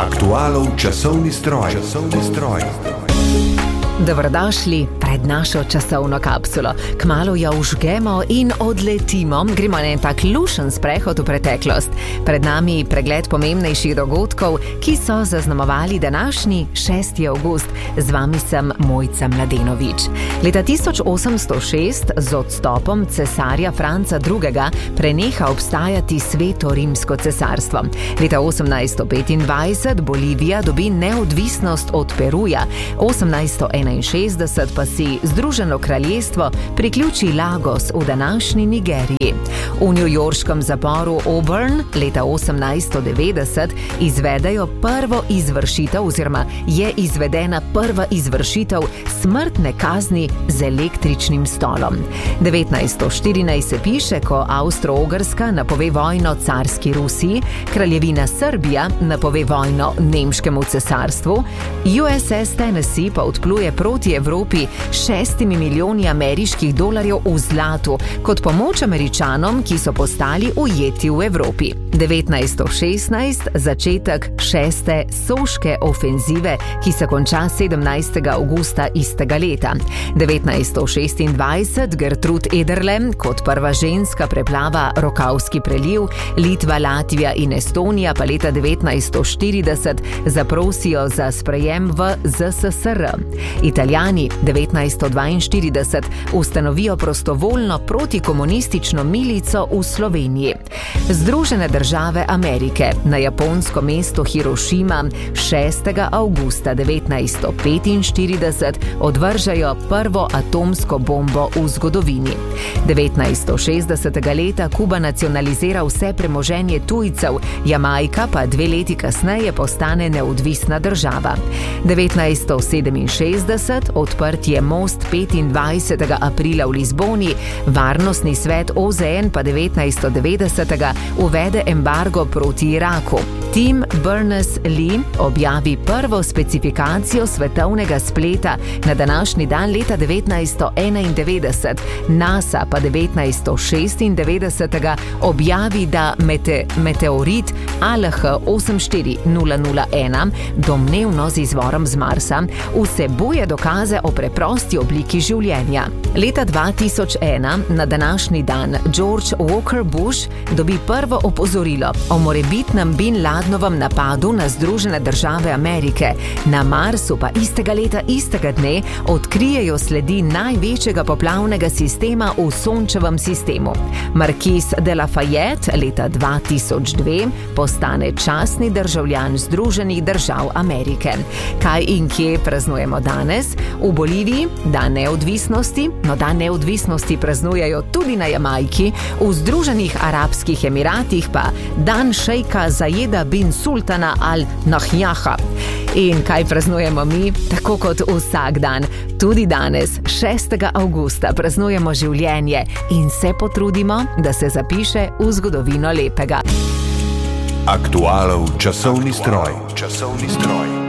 Aktualov časovni stroj. Dobrodošli pred našo časovno kapsulo. Kmalu jo vžgemo in odletimo. Gremo na en tak lušen sprehod v preteklost. Pred nami pregled pomembnejših dogodkov, ki so zaznamovali današnji 6. avgust. Z vami sem Mojca Mladenovič. Leta 1806 z odstopom cesarja Franca II. Preneha obstajati Sveto rimsko cesarstvo. Leta 1825 Bolivija dobi neodvisnost od Peruja. 1861 pa si Združeno kraljestvo priključi Lagos v današnji Nigeriji. V newyorškem zaporu Auburn leta 1890 izvedejo prvo izvršitev oziroma je izvedena prva izvršitev smrtne kazni z električnim stolom. 1914 se piše, ko Avstro-Ogrska napove vojno carski Rusiji, kraljevina Srbija napove vojno nemškemu cesarstvu, USS Tennessee pa odpluje proti Evropi 6 milijoni ameriških dolarjev v zlatu kot pomoč Američanom, ki so postali ujeti v Evropi. 1916 začetek 6. soške ofenzive, ki se konča 17. avgusta istega leta. 1926 Gertrud Ederle kot prva ženska preplava Rokavski preliv, Litva, Latvija in Estonija pa leta 1940 zaprosijo za sprejem v ZSSR. Italijani 1942 ustanovijo prostovoljno protikomunistično milico v Sloveniji. Združene države Amerike na japonsko mesto Hirošima 6. avgusta 1945 odvržejo prvo atomsko bombo v zgodovini. 1960. leta Kuba nacionalizira vse premoženje tujcev, Jamajka pa 2 leti kasneje postane neodvisna država. 1967 odprtje most 25. aprila v Lizboni, Varnostni svet OZN pa 1990. uvede embargo proti Iraku. Tim Berners-Lee objavi prvo specifikacijo svetovnega spleta na današnji dan leta 1991. NASA pa 1996. objavi, da meteorit ALH 84001, domnevno z izvorom z Marsa, vsebuje dokaze o preprosti obliki življenja. Leta 2001 na današnji dan George Walker Bush dobi prvo opozorilo o morebitnem Bin Ladnovem napadu na Združene države Amerike. Na Marsu pa istega leta, istega dne odkrijejo sledi največjega poplavnega sistema v Sončevem sistemu. Marquis de Lafayette leta 2002 postane častni državljan Združenih držav Amerike. Kaj in kje praznujemo danes? V Boliviji dan neodvisnosti, no dan neodvisnosti praznujejo tudi na Jamajki, v Združenih arabskih emiratih pa dan šejka Zajeda bin Sultana Al Nahjaha. In kaj praznujemo mi? Tako kot vsak dan, tudi danes, 6. avgusta, praznujemo življenje in se potrudimo, da se zapiše v zgodovino lepega. Aktualov časovni stroj.